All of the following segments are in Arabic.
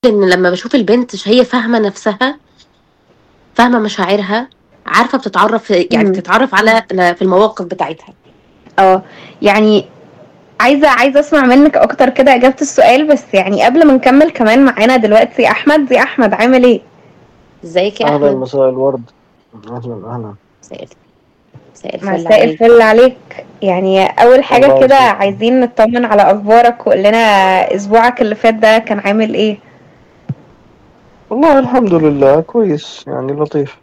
إن لمّا باشوف البنت هي فاهمة نَفْسها، فاهمة مشاعرها، عارفة يعني إمم. بتتعرّف على في المواقف بتاعتها. يعني عايزة أسمع منِّك أكتر كده إجابة السؤال، بس يعني قبل ما نكمّل كمان معانا دلوقتي أحمد. يا أحمد عامل إيه؟ إزيك يا أهلا، أحمد؟ مساء الورد. أهلا أهلا. مساء مساء الفل مساء عليك. الفل عليك. يعني أول حاجة الله كده يسعدك. عايزين نطمن على أخبارك، وقُل لنا أسبوعك اللي فات ده كان عامل إيه؟ والله الحمد لله كويس، يعني لطيف.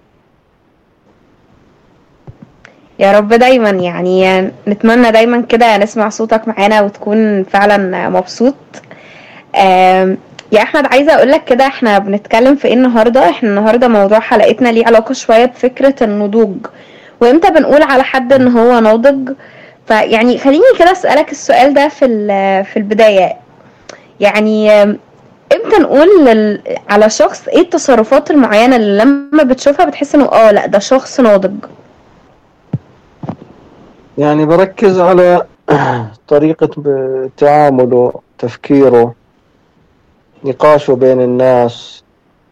يا رب دايمًا، يعني نتمنى دايمًا كده نسمع صوتك معانا وتكون فعلًا مبسوط. يا أحمد عايزة أقول لك كده إحنا بنتكلم في إيه النهارده؟ إحنا النهارده موضوع حلقتنا ليه علاقة شوية بفكرة النضوج، وإمتى بنقول على حد إن هو ناضج. فيعني خلّيني كده أسألك السؤال ده في البداية، يعني إمتى نقول على شخص إيه التصرفات المعينة اللي لمّا بتشوفها بتحس إنه لأ ده شخص ناضج؟ يعني بركز على طريقة تعامله، تفكيره، نقاشه بين الناس،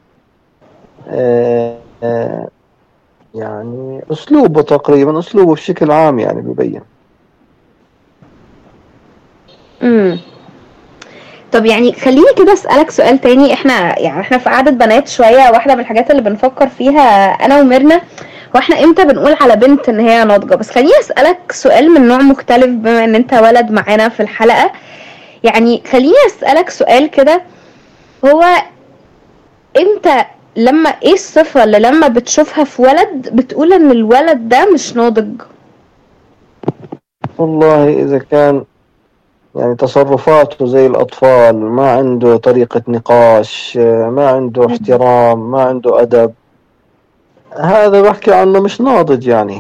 يعني أسلوبه تقريبا، أسلوبه بشكل عام يعني بيبين. إمم. طب يعني خلّيني كده أسألك سؤال تاني. إحنا في قعدة بنات شوية، واحدة من الحاجات اللي بنفكّر فيها أنا وميرنا هو إحنا إمتى بنقول على بنت إن هي ناضجة. بس خلّيني أسألك سؤال من نوع مختلف بما إن أنت ولد معانا في الحلقة. يعني خلّيني أسألك سؤال كده، هو إمتى إيه الصفة اللي لمّا بتشوفها في ولد بتقول إن الولد ده مش ناضج؟ والله إذا كان يعني تصرفاته زي الأطفال، ما عنده طريقة نقاش، ما عنده إمم. احترام، ما عنده أدب، هذا بحكي عنه مش ناضج يعني.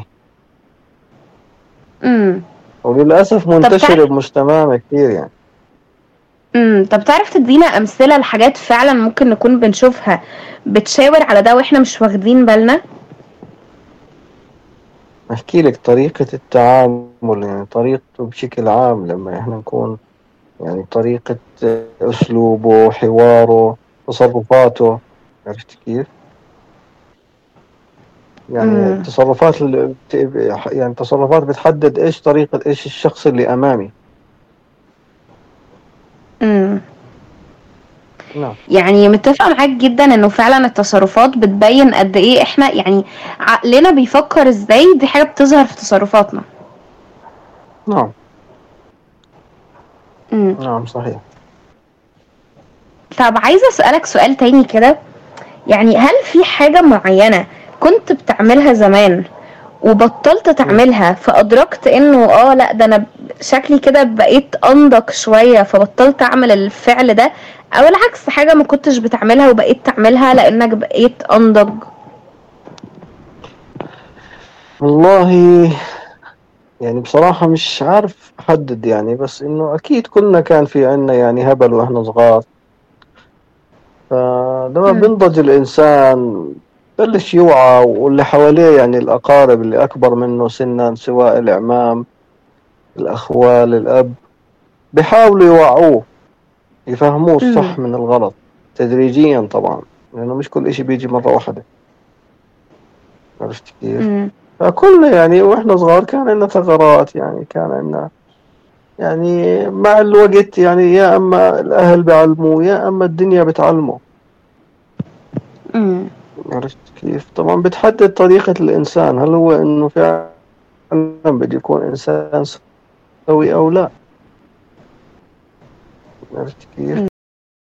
إمم. وللأسف طب منتشر تعرف بمجتمعنا كثير يعني. طب تعرف تدّينا أمثلة لحاجات فعلًا ممكن نكون بنشوفها بتشاور على ده وإحنا مش واخدين بالنا؟ أحكي لك طريقة التعامل، يعني طريقته بشكل عام لما إحنا نكون، يعني طريقة أسلوبه، حواره، تصرفاته. عرفت كيف؟ يعني إمم. التصرفات يعني تصرفات بتحدد إيش طريقة إيش الشخص اللي أمامي. إمم. نعم. يعني متفقة معاك جدًا إنه فعلًا التصرفات بتبيّن قد إيه إحنا يعني عقلنا بيفكّر إزاي، دي حاجة بتظهر في تصرفاتنا. نعم. إمم. نعم صحيح. طَب عايزة أسألك سؤال تاني كده، يعني هل في حاجة معيّنة كنت بتعملها زمان وبطّلت مم. تعملها فأدركت إنه لأ ده أنا شكلي كده بقيت أنضج شوية فبطّلت أعمل الفعل ده، أو العكس حاجة ما كنتش بتعملها وبقيت تعملها لإنك بقيت أنضج؟ والله يعني بصراحة مش عارف أحدد يعني، بس إنه أكيد كلنا كان في عنا يعني هبل وإحنا صغار. فلما إمم. بينضج الإنسان بلش يوعى، واللي حواليه يعني الأقارب اللي أكبر منه سنا، سواء الإعمام، الأخوال، الأب، بيحاولوا يوعوه، يفهموه إمم. الصح من الغلط تدريجيا طبعا، لأنه مش كل إشي بيجي مرة واحدة. عرفت كيف؟ إمم. فكلنا يعني وإحنا صغار كان عندنا ثغرات، يعني كان عندنا يعني مع الوقت يعني يا أما الأهل بيعلموه يا أما الدنيا بتعلمه. إمم. عرفت كيف؟ طبعا بتحدد طريقة الإنسان، هل هو إنه فعلا بده يكون إنسان سوي أو لا. عرفت كيف؟ إمم.